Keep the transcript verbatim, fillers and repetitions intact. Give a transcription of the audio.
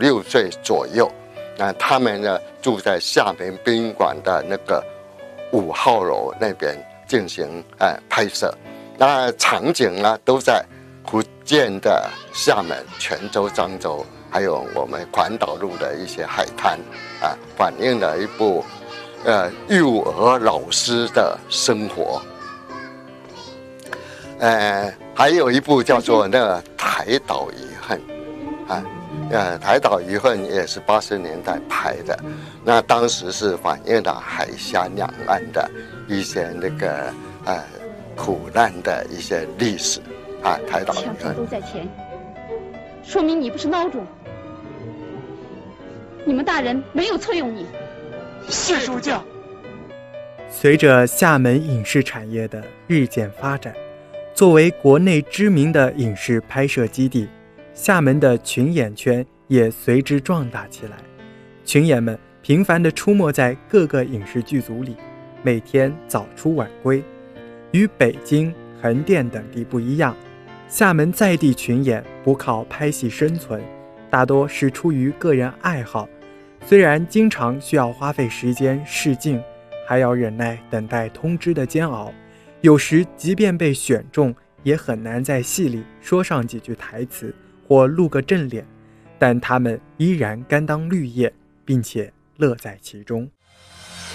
六岁左右。那他们呢住在厦门宾馆的那个五号楼那边进行呃拍摄。那场景呢都在福建的厦门、泉州、漳州，还有我们环岛路的一些海滩啊，反映了一部呃幼儿老师的生活。呃，还有一部叫做那个《台岛遗恨》啊。呃，台岛遗恨也是八十年代拍的，那当时是反映了海峡两岸的一些那个呃苦难的一些历史啊。台岛遗恨枪声都在前，说明你不是孬种，你们大人没有错用你。 是主教。 随着厦门影视产业的日渐发展，作为国内知名的影视拍摄基地，厦门的群演圈也随之壮大起来。群演们频繁地出没在各个影视剧组里，每天早出晚归。与北京、横店等地不一样，厦门在地群演不靠拍戏生存，大多是出于个人爱好。虽然经常需要花费时间试镜，还要忍耐等待通知的煎熬，有时即便被选中，也很难在戏里说上几句台词或露个正脸，但他们依然甘当绿叶，并且乐在其中。